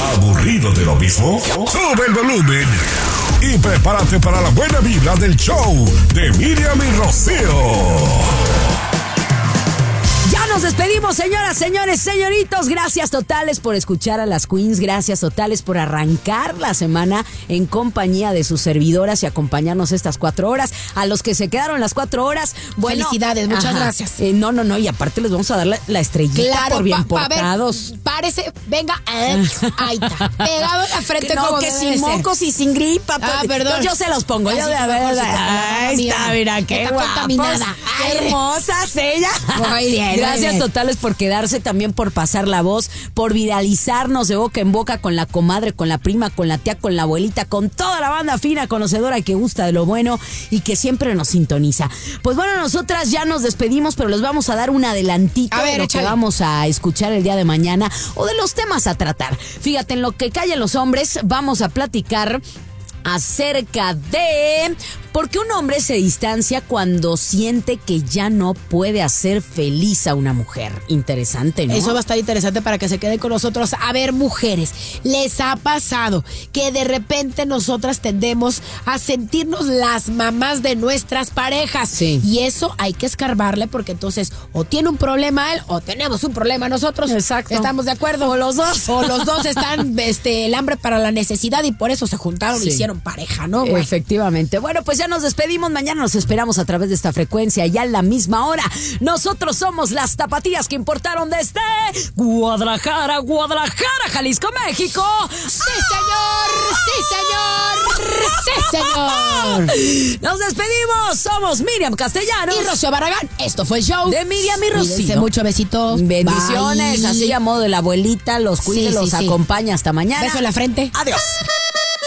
¿Aburrido de lo mismo? Sube el volumen y prepárate para la buena vibra del show de Miriam y Rocío. Ya nos despedimos, señoras, señores, señoritos. Gracias totales por escuchar a las Queens. Gracias totales por arrancar la semana en compañía de sus servidoras y acompañarnos estas 4 horas. A los que se quedaron las 4 horas, bueno, felicidades, muchas gracias. No, y aparte les vamos a dar la estrellita, claro, por bien portados. Ver, párese, venga, ahí está, pegado en la frente, no, como que sin mocos y sin gripa. Perdón. Yo se los pongo, yo de verdad. Ahí está, mira, qué contaminada. Qué hermosas ella. Muy bien. Gracias totales por quedarse, también por pasar la voz, por viralizarnos de boca en boca con la comadre, con la prima, con la tía, con la abuelita, con toda la banda fina, conocedora que gusta de lo bueno y que siempre nos sintoniza. Pues bueno, nosotras ya nos despedimos, pero les vamos a dar un adelantito de lo que vamos a escuchar el día de mañana o de los temas a tratar. Fíjate, en lo que callan los hombres, vamos a platicar acerca de por qué un hombre se distancia cuando siente que ya no puede hacer feliz a una mujer. Interesante, ¿no? Eso va a estar interesante para que se queden con nosotros. A ver, mujeres, ¿les ha pasado que de repente nosotras tendemos a sentirnos las mamás de nuestras parejas? Sí. Y eso hay que escarbarle, porque entonces o tiene un problema él o tenemos un problema nosotros. Exacto. ¿Estamos de acuerdo? O los dos. O los dos están el hambre para la necesidad y por eso se juntaron y hicieron pareja, ¿no, güey? Efectivamente. Bueno, pues ya nos despedimos. Mañana nos esperamos a través de esta frecuencia, ya en la misma hora. Nosotros somos las tapatías que importaron desde Guadalajara, Jalisco, México. ¡Sí, señor! ¡Sí, señor! Nos despedimos. Somos Miriam Castellanos y Rocío Barragán. Esto fue el show de Miriam y Rocío. Cuídense mucho, besitos. Bendiciones. Bye. Así a modo de la abuelita, los cuide, los acompaña. Hasta mañana. Beso en la frente. Adiós.